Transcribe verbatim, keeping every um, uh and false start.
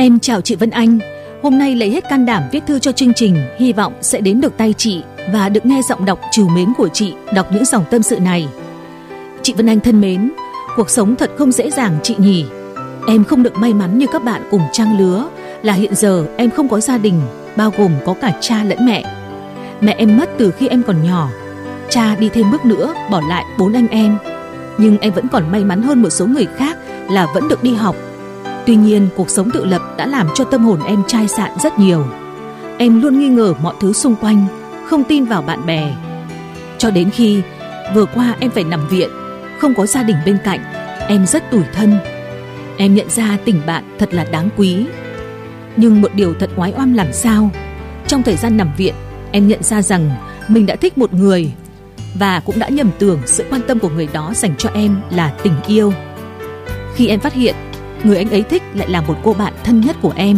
Em chào chị Vân Anh. Hôm nay lấy hết can đảm viết thư cho chương trình, hy vọng sẽ đến được tay chị và được nghe giọng đọc trìu mến của chị đọc những dòng tâm sự này. Chị Vân Anh thân mến, cuộc sống thật không dễ dàng chị nhỉ. Em không được may mắn như các bạn cùng trang lứa là hiện giờ em không có gia đình, bao gồm có cả cha lẫn mẹ. Mẹ em mất từ khi em còn nhỏ, cha đi thêm bước nữa bỏ lại bốn anh em. Nhưng em vẫn còn may mắn hơn một số người khác là vẫn được đi học. Tuy nhiên, cuộc sống tự lập đã làm cho tâm hồn em chai sạn rất nhiều. Em luôn nghi ngờ mọi thứ xung quanh, không tin vào bạn bè. Cho đến khi vừa qua em phải nằm viện, không có gia đình bên cạnh, em rất tủi thân. Em nhận ra tình bạn thật là đáng quý. Nhưng một điều thật oái oăm làm sao, trong thời gian nằm viện, em nhận ra rằng mình đã thích một người và cũng đã nhầm tưởng sự quan tâm của người đó dành cho em là tình yêu. Khi em phát hiện người anh ấy thích lại là một cô bạn thân nhất của em,